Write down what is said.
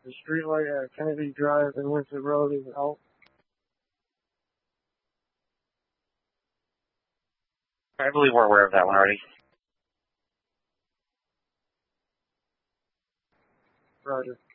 The street light at Kennedy Drive and Winter Road is out. I believe we're aware of that one already. Roger.